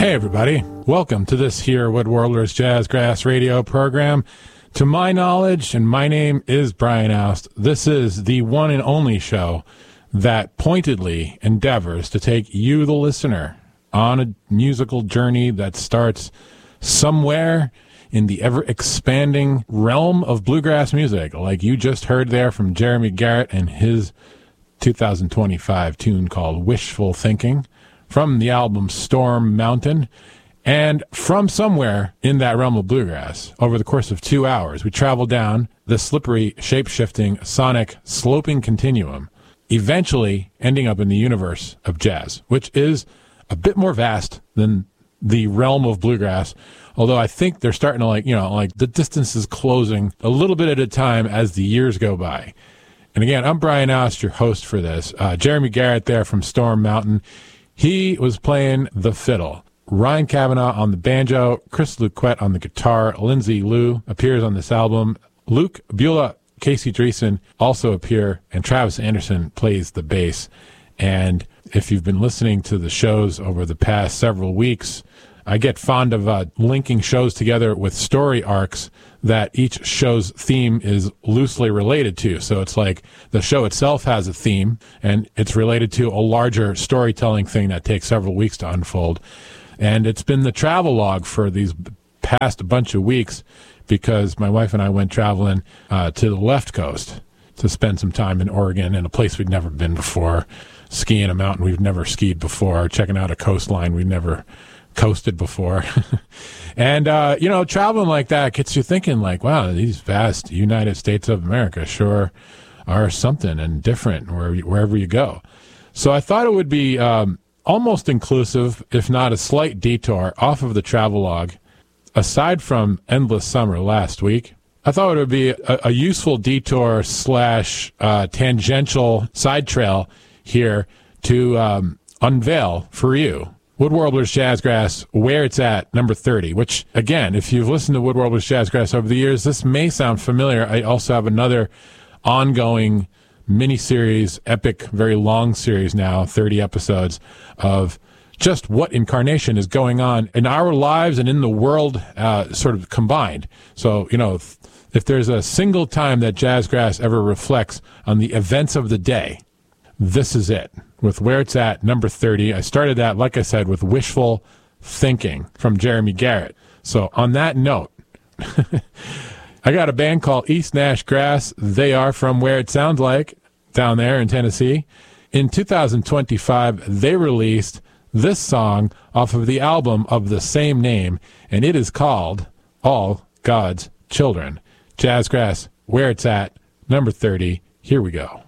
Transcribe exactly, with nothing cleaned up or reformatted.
Hey everybody, welcome to this here Woodworlders Jazzgrass radio program. To my knowledge, and my name is Brian Oust, this is the one and only show that pointedly endeavors to take you, the listener, on a musical journey that starts somewhere in the ever-expanding realm of bluegrass music, like you just heard there from Jeremy Garrett and his two thousand twenty-five tune called Wishful Thinking, from the album Storm Mountain. And from somewhere in that realm of bluegrass, over the course of two hours, we traveled down the slippery, shape-shifting, sonic, sloping continuum, eventually ending up in the universe of jazz, which is a bit more vast than the realm of bluegrass, although I think they're starting to, like, you know, like the distance is closing a little bit at a time as the years go by. And again, I'm Brian Oust, your host for this. Uh, Jeremy Garrett there from Storm Mountain. He was playing the fiddle. Ryan Kavanaugh on the banjo, Chris Luquette on the guitar, Lindsay Liu appears on this album, Luke Beulah, Casey Dreesen also appear, and Travis Anderson plays the bass. And if you've been listening to the shows over the past several weeks, I get fond of uh, linking shows together with story arcs that each show's theme is loosely related to. So it's like the show itself has a theme, and it's related to a larger storytelling thing that takes several weeks to unfold. And it's been the travel log for these past bunch of weeks because my wife and I went traveling uh, to the left coast to spend some time in Oregon, in a place we'd never been before, skiing a mountain we've never skied before, checking out a coastline we've never coasted before. And, uh, you know, traveling like that gets you thinking, like, wow, these vast United States of America sure are something and different where, wherever you go. So I thought it would be um, almost inclusive, if not a slight detour, off of the travelogue. Aside from Endless Summer last week, I thought it would be a, a useful detour slash uh, tangential side trail here to um, unveil for you Woodworlders Jazzgrass, Where It's At, number thirty, which, again, if you've listened to Woodworlders Jazzgrass over the years, this may sound familiar. I also have another ongoing mini-series, epic, very long series now, thirty episodes, of just what incarnation is going on in our lives and in the world uh, sort of combined. So, you know, if, if there's a single time that Jazzgrass ever reflects on the events of the day, this is it. With Where It's At, number thirty. I started that, like I said, with Wishful Thinking from Jeremy Garrett. So on that note, I got a band called East Nash Grass. They are from Where It Sounds Like, down there in Tennessee. In two thousand twenty-five, they released this song off of the album of the same name, and it is called All God's Children. Jazzgrass, Where It's At, number thirty. Here we go.